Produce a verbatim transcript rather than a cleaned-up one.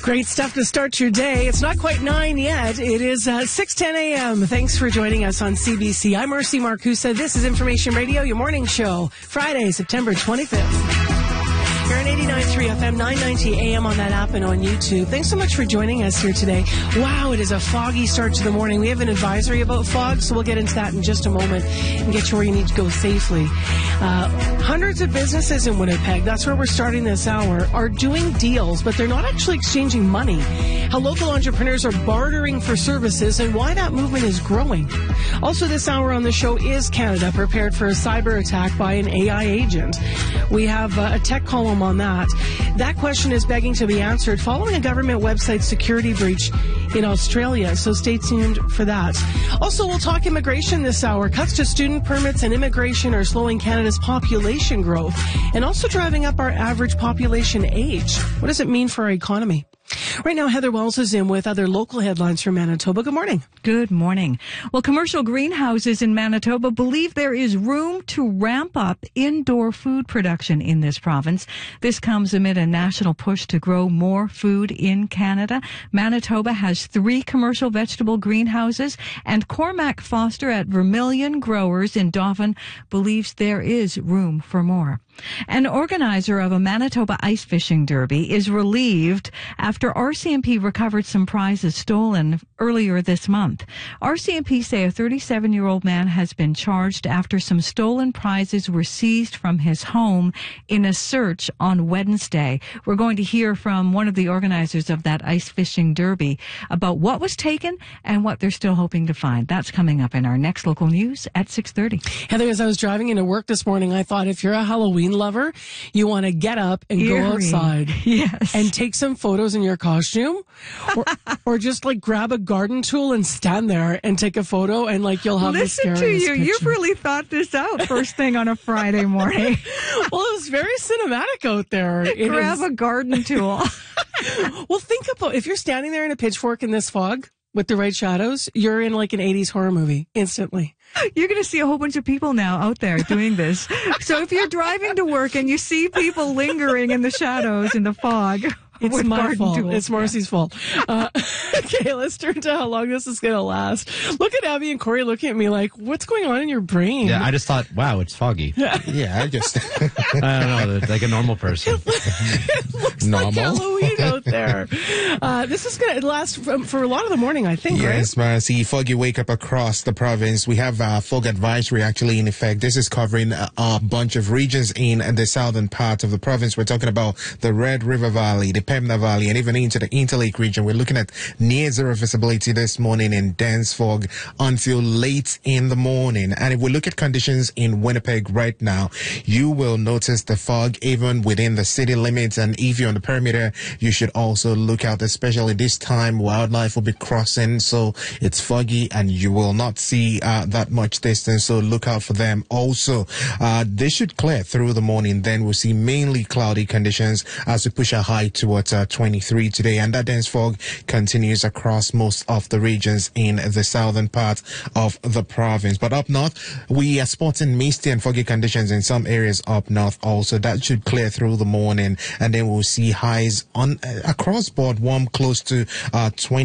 Great stuff to start your day. It's not quite nine yet. It is uh, six ten a.m. Thanks for joining us on C B C. I'm Mercy Marcusa. This is Information Radio, your morning show, Friday, September twenty-fifth. You're on eighty-nine point three F M, nine ninety A M on that app and on YouTube. Thanks so much for joining us here today. Wow, it is a foggy start to the morning. We have an advisory about fog, so we'll get into that in just a moment and get you where you need to go safely. Uh, hundreds of businesses in Winnipeg, that's where we're starting this hour, are doing deals, but they're not actually exchanging money. How local entrepreneurs are bartering for services and why that movement is growing. Also this hour on the show, is Canada prepared for a cyber attack by an A I agent? We have uh, a tech column on that. That question is begging to be answered following a government website security breach in Australia, so stay tuned for that. Also, we'll talk immigration this hour. Cuts to student permits and immigration are slowing Canada's population growth and also driving up our average population age. What does it mean for our economy? Right now, Heather Wells is in with other local headlines from Manitoba. Good morning. Good morning. Well, commercial greenhouses in Manitoba believe there is room to ramp up indoor food production in this province. This comes amid a national push to grow more food in Canada. Manitoba has three commercial vegetable greenhouses, and Cormac Foster at Vermilion Growers in Dauphin believes there is room for more. An organizer of a Manitoba ice fishing derby is relieved after R C M P recovered some prizes stolen earlier this month. R C M P say a thirty-seven-year-old man has been charged after some stolen prizes were seized from his home in a search on Wednesday. We're going to hear from one of the organizers of that ice fishing derby about what was taken and what they're still hoping to find. That's coming up in our next local news at six thirty. Heather, as I was driving into work this morning, I thought if you're a Halloween lover, you want to get up and Eerie. go outside yes. and take some photos in your costume or, or just like grab a garden tool and stand there and take a photo and like you'll have Listen the to you. picture. You've really thought this out first thing on a Friday morning. Well, it was very cinematic out there. It Grab is... a garden tool. Well, think about if you're standing there in a pitchfork in this fog with the right shadows, you're in like an eighties horror movie instantly. You're going to see a whole bunch of people now out there doing this. So if you're driving to work and you see people lingering in the shadows in the fog, it's my fault. Tools. It's Marcy's yeah. fault. Uh, okay, let's turn to how long this is going to last. Look at Abby and Corey looking at me like, what's going on in your brain? Yeah, I just thought, wow, it's foggy. Yeah, I just... I don't know, like a normal person. It looks Normal. like Halloween out there. Uh, this is going to last for, for a lot of the morning, I think, Yes, right? Marcy, foggy wake up across the province. We have a fog advisory actually in effect. This is covering a, a bunch of regions in the southern part of the province. We're talking about the Red River Valley, the Pembina Valley, and even into the Interlake region. We're looking at near zero visibility this morning in dense fog until late in the morning. And if we look at conditions in Winnipeg right now, you will notice the fog even within the city limits. And if you're on the perimeter, you should also look out, especially this time wildlife will be crossing. So it's foggy and you will not see uh, that much distance. So look out for them. Also, uh, they should clear through the morning. Then we'll see mainly cloudy conditions as we push our high towards uh, twenty-three today. And that dense fog continues across most of the regions in the southern part of the province. But up north, we are spotting misty and foggy conditions in some areas up north also. That should clear through the morning. And then we'll see highs on uh, across board warm close to uh, twenty.